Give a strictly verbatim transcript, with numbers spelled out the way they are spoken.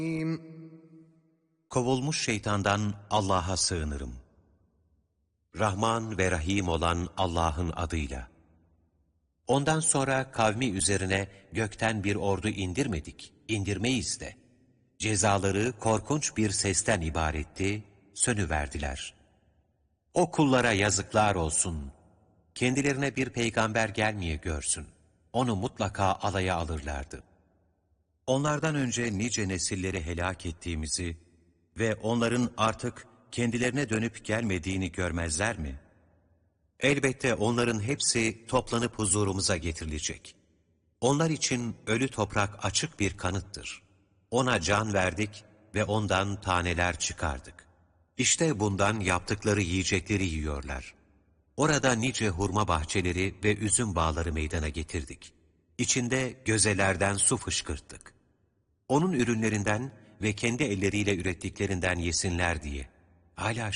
Kovulmuş şeytandan Allah'a sığınırım. Rahman ve Rahim olan Allah'ın adıyla. Ondan sonra kavmi üzerine gökten bir ordu indirmedik, indirmeyiz de. Cezaları korkunç bir sesten ibaretti, sönüverdiler. O kullara yazıklar olsun. Kendilerine bir peygamber gelmeye görsün. Onu mutlaka alaya alırlardı. Onlardan önce nice nesilleri helak ettiğimizi ve onların artık kendilerine dönüp gelmediğini görmezler mi? Elbette onların hepsi toplanıp huzurumuza getirilecek. Onlar için ölü toprak açık bir kanıttır. Ona can verdik ve ondan taneler çıkardık. İşte bundan yaptıkları yiyecekleri yiyorlar. Orada nice hurma bahçeleri ve üzüm bağları meydana getirdik. İçinde gözelerden su fışkırttık. Onun ürünlerinden ve kendi elleriyle ürettiklerinden yesinler diye. Hala